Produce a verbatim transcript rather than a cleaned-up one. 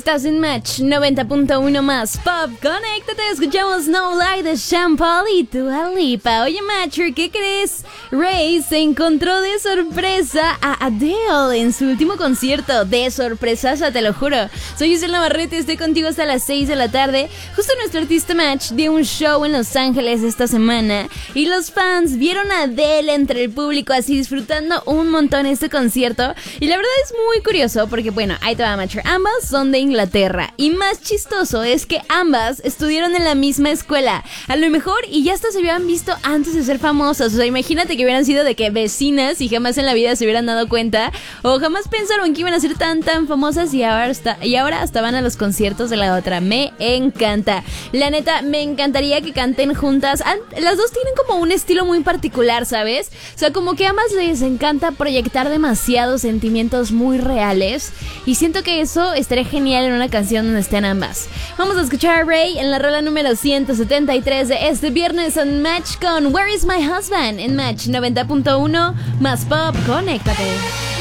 Estás en Match noventa punto uno más Pop. Conéctate, escuchamos No Lie de Sean Paul y Dua Lipa. Oye, Matcher, ¿qué crees? Ray se encontró de sorpresa a Adele en su último concierto. De sorpresaza, te lo juro. Soy Giselle Navarrete, estoy contigo hasta las seis de la tarde. Justo nuestro artista Match dio un show en Los Ángeles esta semana y los fans vieron a Adele entre el público así disfrutando un montón este concierto. Y la verdad es muy curioso porque, bueno, ahí te va, Matcher. Ambas son de Inglaterra y más chistoso es que ambas estudiaron en la misma escuela, a lo mejor, y ya hasta se habían visto antes de ser famosas. O sea, imagínate que hubieran sido de que vecinas y jamás en la vida se hubieran dado cuenta o jamás pensaron que iban a ser tan tan famosas y ahora hasta, y ahora hasta van a los conciertos de la otra. Me encanta, la neta, me encantaría que canten juntas. Las dos tienen como un estilo muy particular, ¿sabes? O sea, como que a ambas les encanta proyectar demasiados sentimientos muy reales y siento que eso estaría genial en una canción donde estén ambas. Vamos a escuchar a Ray en la rola número ciento setenta y tres de este viernes en Match con Where Is My Husband en Match noventa punto uno más Pop. Conéctate.